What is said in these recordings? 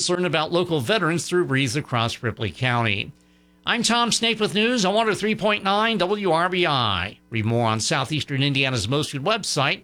Let's learn about local veterans through Breeze across Ripley County. I'm Tom Snape with news on 103.9 WRBI. Read more on Southeastern Indiana's most viewed website,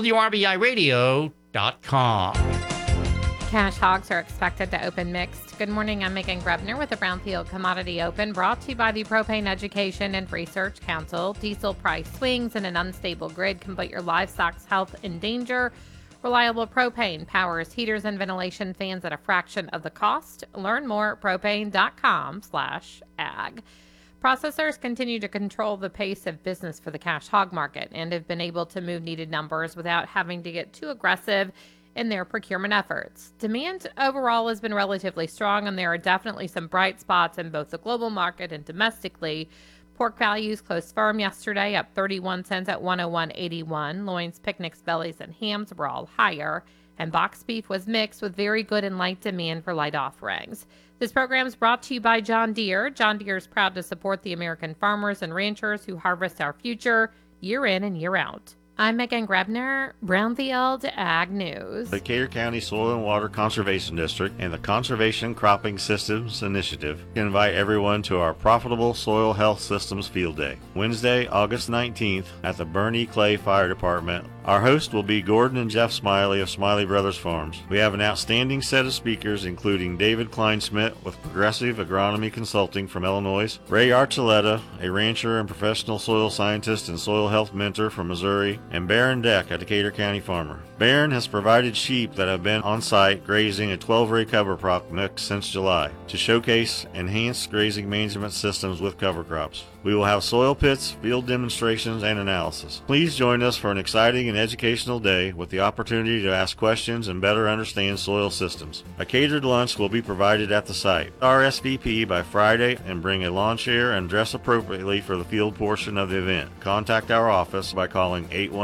WRBIRadio.com. Cash hogs are expected to open mixed. Good morning, I'm Megan Grebner with the Brownfield Commodity Open, brought to you by the Propane Education and Research Council. Diesel price swings and an unstable grid can put your livestock's health in danger. Reliable propane powers heaters and ventilation fans at a fraction of the cost. Learn more at propane.com/ag. Processors continue to control the pace of business for the cash hog market and have been able to move needed numbers without having to get too aggressive in their procurement efforts. Demand overall has been relatively strong, and there are definitely some bright spots in both the global market and domestically. Pork values closed firm yesterday, up 31 cents at 101.81. Loins, picnics, bellies, and hams were all higher, and boxed beef was mixed with very good and light demand for light offerings. This program is brought to you by John Deere. John Deere is proud to support the American farmers and ranchers who harvest our future year in and year out. I'm Megan Grebner, Brownfield Ag News. The Decatur County Soil and Water Conservation District and the Conservation Cropping Systems Initiative invite everyone to our Profitable Soil Health Systems Field Day, Wednesday, August 19th at the Bernie Clay Fire Department. Our host will be Gordon and Jeff Smiley of Smiley Brothers Farms. We have an outstanding set of speakers, including David Kleinsmith with Progressive Agronomy Consulting from Illinois, Ray Archuleta, a rancher and professional soil scientist and soil health mentor from Missouri, and Baron Deck, a Decatur County farmer. Baron has provided sheep that have been on site grazing a 12-ray cover crop mix since July to showcase enhanced grazing management systems with cover crops. We will have soil pits, field demonstrations, and analysis. Please join us for an exciting and educational day with the opportunity to ask questions and better understand soil systems. A catered lunch will be provided at the site. RSVP by Friday and bring a lawn chair and dress appropriately for the field portion of the event. Contact our office by calling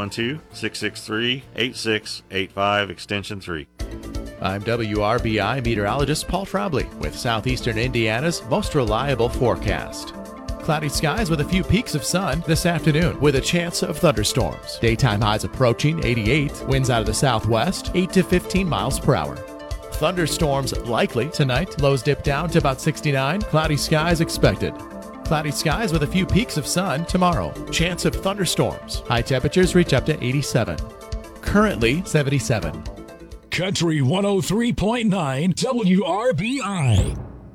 812-663-8685 extension 3. I'm WRBI meteorologist Paul Trombley with Southeastern Indiana's most reliable forecast. Cloudy skies with a few peaks of sun this afternoon with a chance of thunderstorms. Daytime highs approaching 88, winds out of the southwest 8 to 15 miles per hour. Thunderstorms likely tonight, lows dip down to about 69, cloudy skies expected. Cloudy skies with a few peaks of sun tomorrow. Chance of thunderstorms. High temperatures reach up to 87. Currently 77. Country 103.9 WRBI.